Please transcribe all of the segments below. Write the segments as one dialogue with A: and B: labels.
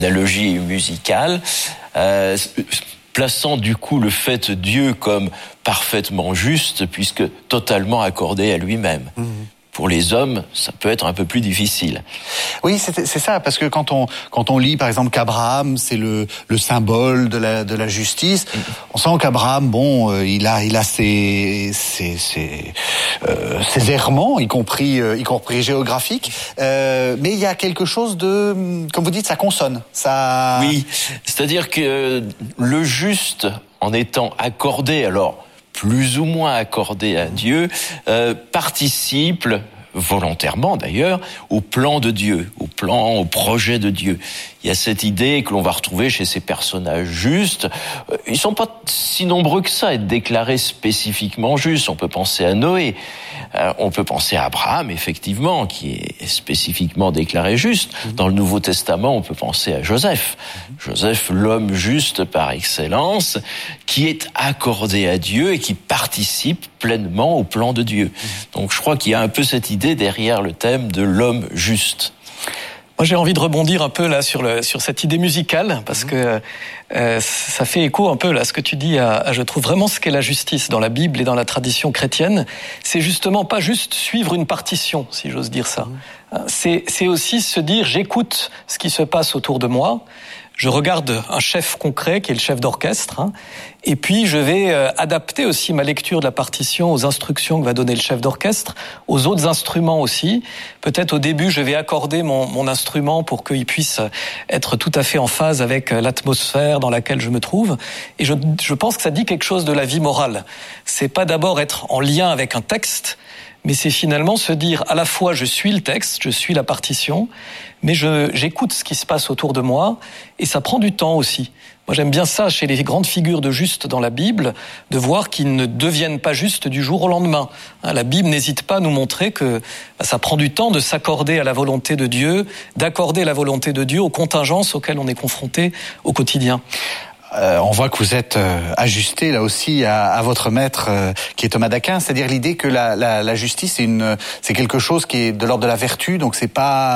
A: analogie musicale, plaçant du coup le fait Dieu comme parfaitement juste, puisque totalement accordé à lui-même. Pour les hommes, ça peut être un peu plus difficile.
B: Oui, c'est ça, parce que quand on lit par exemple qu'Abraham, c'est le symbole de la justice, on sent qu'Abraham, il a ses errements, y compris géographiques, mais il y a quelque chose de, comme vous dites, ça consonne. Ça.
A: Oui, c'est-à-dire que le juste, en étant accordé, alors plus ou moins accordé à Dieu, participe volontairement d'ailleurs, au plan de Dieu, au projet de Dieu. Il y a cette idée que l'on va retrouver chez ces personnages justes. Ils sont pas si nombreux que ça à être déclarés spécifiquement justes. On peut penser à Noé, on peut penser à Abraham, effectivement, qui est spécifiquement déclaré juste. Dans le Nouveau Testament, on peut penser à Joseph. Joseph, l'homme juste par excellence, qui est accordé à Dieu et qui participe pleinement au plan de Dieu. Donc je crois qu'il y a un peu cette idée derrière le thème de l'homme juste.
C: Moi, j'ai envie de rebondir un peu là sur cette idée musicale, parce que ça fait écho un peu là ce que tu dis à je trouve vraiment ce qu'est la justice dans la Bible et dans la tradition chrétienne. C'est justement pas juste suivre une partition, si j'ose dire ça. C'est aussi se dire j'écoute ce qui se passe autour de moi. Je regarde un chef concret qui est le chef d'orchestre, et puis je vais adapter aussi ma lecture de la partition aux instructions que va donner le chef d'orchestre, aux autres instruments aussi. Peut-être au début, je vais accorder mon instrument pour qu'il puisse être tout à fait en phase avec l'atmosphère dans laquelle je me trouve. Et je pense que ça dit quelque chose de la vie morale. C'est pas d'abord être en lien avec un texte, mais c'est finalement se dire à la fois je suis le texte, je suis la partition, mais j'écoute ce qui se passe autour de moi, et ça prend du temps aussi. Moi j'aime bien ça chez les grandes figures de justes dans la Bible, de voir qu'ils ne deviennent pas justes du jour au lendemain. La Bible n'hésite pas à nous montrer que ça prend du temps de s'accorder à la volonté de Dieu, d'accorder la volonté de Dieu aux contingences auxquelles on est confronté au quotidien.
B: On voit que vous êtes ajusté là aussi à votre maître qui est Thomas d'Aquin, c'est-à-dire l'idée que la justice c'est quelque chose qui est de l'ordre de la vertu, donc c'est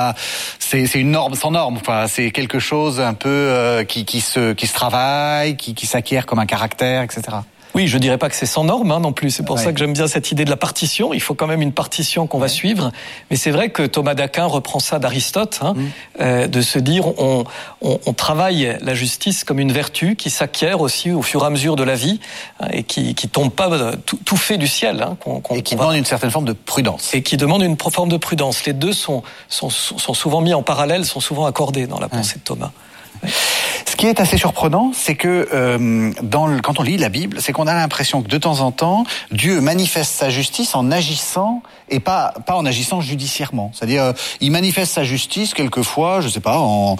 B: une norme sans norme, enfin c'est quelque chose un peu qui se travaille, qui s'acquiert comme un caractère, etc.
C: Oui, je dirais pas que c'est sans norme non plus. C'est pour ça que j'aime bien cette idée de la partition. Il faut quand même une partition qu'on va suivre. Mais c'est vrai que Thomas d'Aquin reprend ça d'Aristote, de se dire on travaille la justice comme une vertu qui s'acquiert aussi au fur et à mesure de la vie, et qui tombe pas tout fait du ciel.
B: Et qui demande une certaine forme de prudence.
C: Et qui demande une forme de prudence. Les deux sont souvent mis en parallèle, sont souvent accordés dans la pensée de Thomas.
B: Ce qui est assez surprenant, c'est que quand on lit la Bible, c'est qu'on a l'impression que de temps en temps, Dieu manifeste sa justice en agissant et pas en agissant judiciairement. C'est-à-dire, il manifeste sa justice quelquefois, je sais pas, en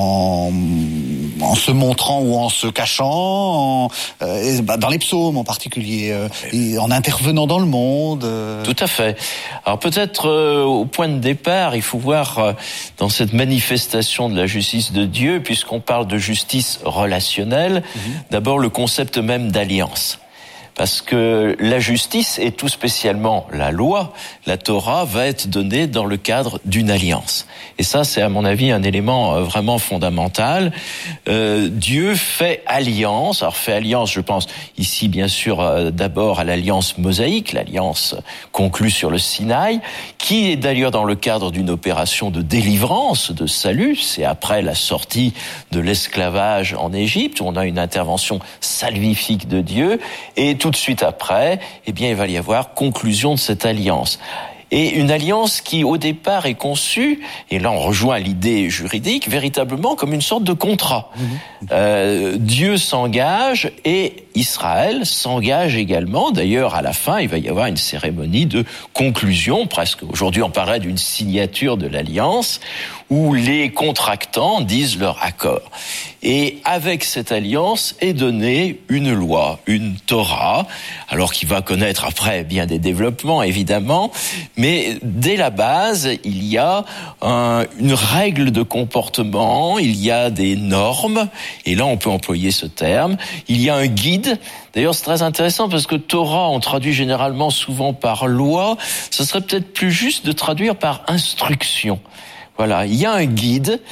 B: se montrant ou en se cachant, dans les psaumes en particulier, en intervenant dans le monde.
A: Tout à fait. Alors peut-être au point de départ, il faut voir dans cette manifestation de la justice de Dieu, puisqu'on parle de justice relationnelle, d'abord le concept même d'alliance. Parce que la justice, et tout spécialement la loi, la Torah, va être donnée dans le cadre d'une alliance. Et ça, c'est à mon avis un élément vraiment fondamental. Dieu fait alliance. Alors fait alliance, je pense ici bien sûr d'abord à l'alliance mosaïque, l'alliance conclue sur le Sinaï, qui est d'ailleurs dans le cadre d'une opération de délivrance, de salut. C'est après la sortie de l'esclavage en Égypte, où on a une intervention salvifique de Dieu, et tout de suite après, il va y avoir conclusion de cette alliance. Et une alliance qui, au départ, est conçue, et là on rejoint l'idée juridique, véritablement comme une sorte de contrat. Dieu s'engage et Israël s'engage également. D'ailleurs, à la fin, il va y avoir une cérémonie de conclusion, presque. Aujourd'hui, on parlerait d'une signature de l'alliance, où les contractants disent leur accord. Et avec cette alliance est donnée une loi, une Torah, alors qui va connaître après bien des développements, évidemment, mais dès la base, il y a une règle de comportement, il y a des normes, et là on peut employer ce terme, il y a un guide. D'ailleurs, c'est très intéressant parce que Torah, on traduit généralement souvent par loi, ce serait peut-être plus juste de traduire par instruction. Voilà, il y a un guide